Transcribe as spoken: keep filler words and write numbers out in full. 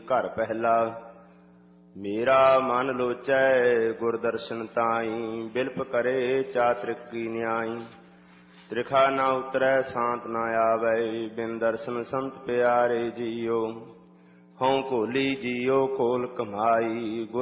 ਘਰ ਪਹਿਲਾ। ਮੇਰਾ ਮਨ ਲੋਚੈ ਗੁਰ ਦਰਸ਼ਨ ਤਾਈ, ਬਿਲਪ ਕਰੇ ਚਾਤ੍ਰਿਕ ਕੀ ਨਿਆਈ। ਤ੍ਰਿਖਾ ਨਾ ਉਤਰੈ ਸ਼ਾਂਤ ਨਾ ਆਵੈ, ਬਿਨ ਦਰਸ਼ਨ ਸੰਤ ਪਿਆਰੇ ਜੀਓ। ਹਉ ਘੋਲੀ ਜੀਓ ਖੋਲ ਕਮਾਈ।